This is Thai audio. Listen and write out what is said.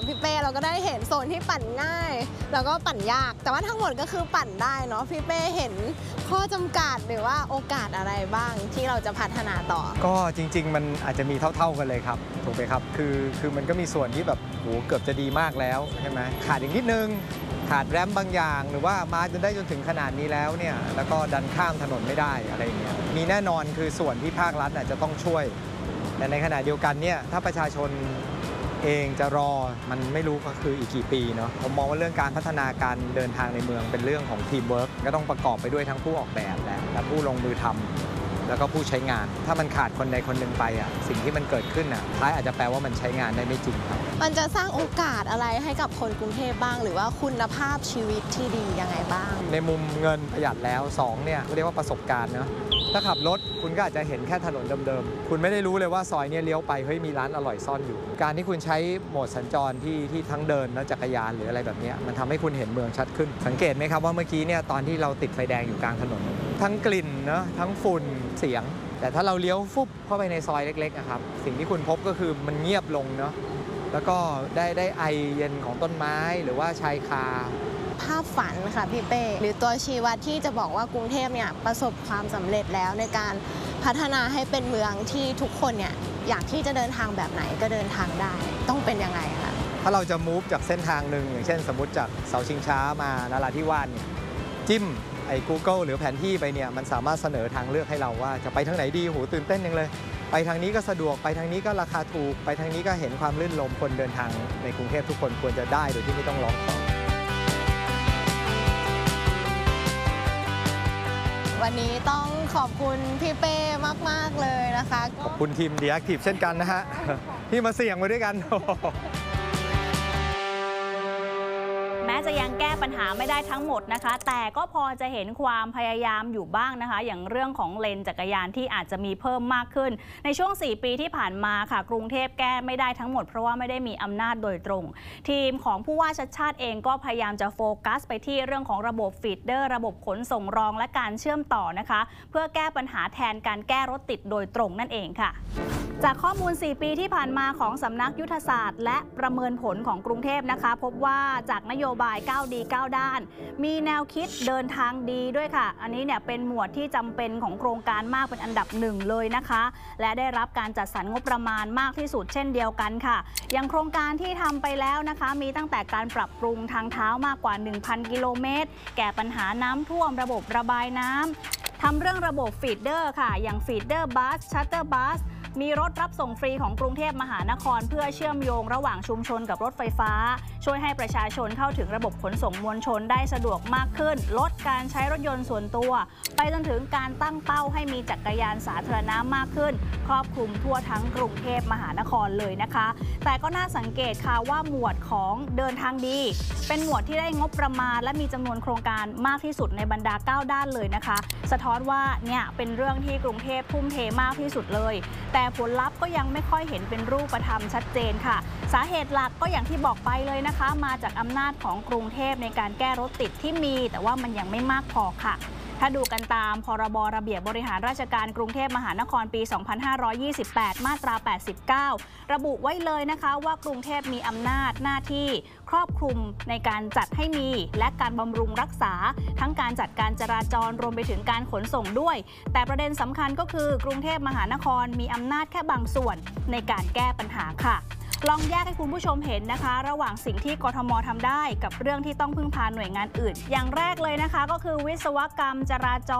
พี่เป้เราก็ได้เห็นโซนที่ปั่นง่ายแล้วก็ปั่นยากแต่ว่าทั้งหมดก็คือปั่นได้เนาะพี่เป้เห็นข้อจำกัดหรือว่าโอกาสอะไรบ้างที่เราจะพัฒนาต่อก็จริงๆมันอาจจะมีเท่าๆกันเลยครับถูกไหมครับคือมันก็มีส่วนที่แบบโหเกือบจะดีมากแล้วใช่ไหมขาดอีกนิดนึงขาดแรมบางอย่างหรือว่ามาจนได้จนถึงขนาดนี้แล้วเนี่ยแล้วก็ดันข้ามถนนไม่ได้อะไรอย่างเงี้ยมีแน่นอนคือส่วนที่ภาครัฐอาจจะต้องช่วยแต่ในขณะเดียวกันเนี่ยถ้าประชาชนเองจะรอมันไม่รู้ก็คืออีกกี่ปีเนาะผมมองว่าเรื่องการพัฒนาการเดินทางในเมืองเป็นเรื่องของทีมเวิร์กก็ต้องประกอบไปด้วยทั้งผู้ออกแบบและผู้ลงมือทำแล้วก็ผู้ใช้งานถ้ามันขาดคนใดคนหนึ่งไปอ่ะสิ่งที่มันเกิดขึ้นอ่ะท้ายอาจจะแปลว่ามันใช้งานได้ไม่จริงครับมันจะสร้างโอกาสอะไรให้กับคนกรุงเทพบ้างหรือว่าคุณภาพชีวิตที่ดียังไงบ้างในมุมเงินประหยัดแล้ว2เนี่ยเรียกว่าประสบการณ์เนาะถ้าขับรถคุณก็อาจจะเห็นแค่ถนนเดิมๆคุณไม่ได้รู้เลยว่าซอยนี้เลี้ยวไปเฮ้ยมีร้านอร่อยซ่อนอยู่การที่คุณใช้โหมดสัญจรที่ทั้งเดินและจักรยานหรืออะไรแบบนี้มันทำให้คุณเห็นเมืองชัดขึ้นสังเกตไหมครับว่าเมื่อกี้เนี่ยตอนที่เราติดไฟแดงอยู่กลางถนนทั้งกลิ่นเนาะทั้งฝุ่นเสียงแต่ถ้าเราเลี้ยวฟุบเข้าไปในซอยเล็กๆนะครับสิ่งที่คุณพบก็คือมันเงียบลงเนาะแล้วก็ได้ไอเย็นของต้นไม้หรือว่าชายคาภาพฝันค่ะพี่เป้หรือตัวชี้วัดที่จะบอกว่ากรุงเทพเนี่ยประสบความสำเร็จแล้วในการพัฒนาให้เป็นเมืองที่ทุกคนเนี่ยอยากที่จะเดินทางแบบไหนก็เดินทางได้ต้องเป็นยังไงคะถ้าเราจะ move จากเส้นทางหนึ่งอย่างเช่นสมมติจากเสาชิงช้ามานราธิวาสเนี่ยจิ้มGoogle หรือแผนที่ไปเนี่ยมันสามารถเสนอทางเลือกให้เราว่าจะไปทางไหนดีโหตื่นเต้นยังเลยไปทางนี้ก็สะดวกไปทางนี้ก็ราคาถูกไปทางนี้ก็เห็นความลื่นลมคนเดินทางในกรุงเทพทุกคนควรจะได้โดยที่ไม่ต้องร้องขอวันนี้ต้องขอบคุณพี่เป้มากๆเลยนะคะขอบคุณทีม The Active เช่นกันนะฮะที่มาเสี่ยงไว้ด้วยกันแม้จะยังแก้ปัญหาไม่ได้ทั้งหมดนะคะแต่ก็พอจะเห็นความพยายามอยู่บ้างนะคะอย่างเรื่องของเลนจักรยานที่อาจจะมีเพิ่มมากขึ้นในช่วง4ปีที่ผ่านมาค่ะกรุงเทพแก้ไม่ได้ทั้งหมดเพราะว่าไม่ได้มีอำนาจโดยตรงทีมของผู้ว่าชัดชาติเองก็พยายามจะโฟกัสไปที่เรื่องของระบบฟีดเดอร์ระบบขนส่งรองและการเชื่อมต่อนะคะเพื่อแก้ปัญหาแทนการแก้รถติดโดยตรงนั่นเองค่ะจากข้อมูล4ปีที่ผ่านมาของสำนักยุทธศาสตร์และประเมินผลของกรุงเทพนะคะพบว่าจากนโยบาย9 ดี 9 ด้านมีแนวคิดเดินทางดีด้วยค่ะอันนี้เนี่ยเป็นหมวดที่จำเป็นของโครงการมากเป็นอันดับ1เลยนะคะและได้รับการจัดสรรงบประมาณมากที่สุดเช่นเดียวกันค่ะอย่างโครงการที่ทำไปแล้วนะคะมีตั้งแต่การปรับปรุงทางเท้ามากกว่า 1,000 กิโลเมตรแก้ปัญหาน้ำท่วมระบบระบายน้ำทำเรื่องระบบฟีดเดอร์ค่ะอย่างฟีดเดอร์บัสชัตเตอร์บัสมีรถรับส่งฟรีของกรุงเทพมหานครเพื่อเชื่อมโยงระหว่างชุมชนกับรถไฟฟ้าช่วยให้ประชาชนเข้าถึงระบบขนส่งมวลชนได้สะดวกมากขึ้นลดการใช้รถยนต์ส่วนตัวไปจนถึงการตั้งเป้าให้มีจักรยานสาธารณะมากขึ้นครอบคลุมทั่วทั้งกรุงเทพมหานครเลยนะคะแต่ก็น่าสังเกตค่ะว่าหมวดของเดินทางดีเป็นหมวดที่ได้งบประมาณและมีจำนวนโครงการมากที่สุดในบรรดา9ด้านเลยนะคะสะท้อนว่าเนี่ยเป็นเรื่องที่กรุงเทพทุ่มเทมากที่สุดเลยแต่ผลลัพธ์ก็ยังไม่ค่อยเห็นเป็นรูปธรรมชัดเจนค่ะสาเหตุหลักก็อย่างที่บอกไปเลยนะคะมาจากอำนาจของกรุงเทพในการแก้รถติดที่มีแต่ว่ามันยังไม่มากพอค่ะถ้าดูกันตามพรบระเบียบบริหารราชการกรุงเทพมหานครปี 2528 มาตรา 89 ระบุไว้เลยนะคะว่ากรุงเทพมีอำนาจหน้าที่ครอบคลุมในการจัดให้มีและการบำรุงรักษาทั้งการจัดการจราจรรวมไปถึงการขนส่งด้วยแต่ประเด็นสำคัญก็คือกรุงเทพมหานครมีอำนาจแค่บางส่วนในการแก้ปัญหาค่ะลองแยกให้คุณผู้ชมเห็นนะคะระหว่างสิ่งที่กทม.ทำได้กับเรื่องที่ต้องพึ่งพาหน่วยงานอื่นอย่างแรกเลยนะคะก็คือวิศวกรรมจราจ